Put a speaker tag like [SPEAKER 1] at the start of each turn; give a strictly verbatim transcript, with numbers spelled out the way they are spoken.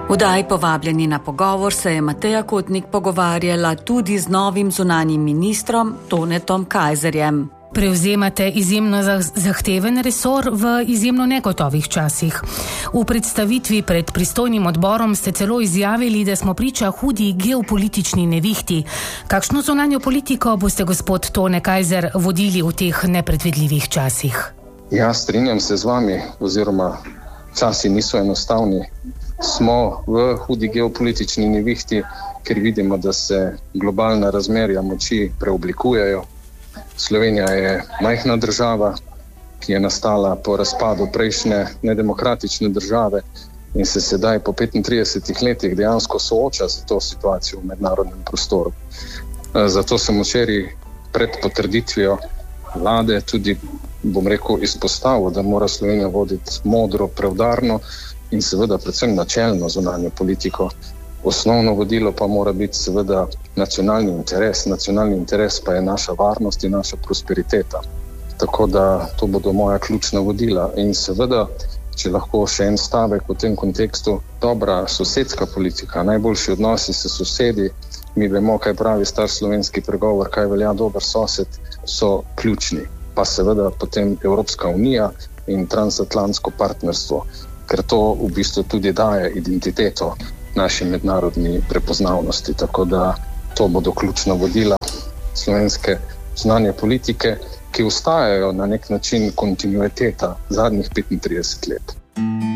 [SPEAKER 1] V oddaji Povabljeni na pogovor se je Mateja Kotnik pogovarjala tudi z novim zunanjim ministrom Tonetom Kajzerjem.
[SPEAKER 2] Prevzemate izjemno zahteven resor v izjemno negotovih časih. V predstavitvi pred pristojnim odborom ste celo izjavili, da smo priča hudi geopolitični nevihti. Kakšno zunanjo politiko boste, gospod Tone Kajzer, vodili v teh nepredvidljivih časih?
[SPEAKER 3] Ja, strinjam se z vami, oziroma časi niso enostavni. Smo v hudi geopolitični nevihti, ker vidimo, da se globalna razmerja moči preoblikujejo. Slovenija je majhna država, ki je nastala po razpadu prejšnje nedemokratične države in se sedaj po petintridesetih letih dejansko sooča z to situacijo v mednarodnem prostoru. Zato sem včeraj pred potrditvijo vlade tudi, bom rekel, izpostavil, da mora Slovenija voditi modro, preudarno in seveda predvsem načelno zunanjo politiko. Osnovno vodilo pa mora biti seveda nacionalni interes. Nacionalni interes pa je naša varnost in naša prosperiteta. Tako da to bodo moja ključna vodila. In seveda, če lahko še en stavek v tem kontekstu, dobra sosedska politika, najboljši odnosi s sosedi, mi vemo, kaj pravi star slovenski pregovor, kaj velja dober sosed, so ključni. Pa seveda potem Evropska unija in transatlantsko partnerstvo, ker to v bistvu tudi daje identiteto naši mednarodni prepoznavnosti. Tako da to bodo ključna vodila slovenske zunanje politike, ki ostajajo na nek način kontinuiteta zadnjih petintrideset let.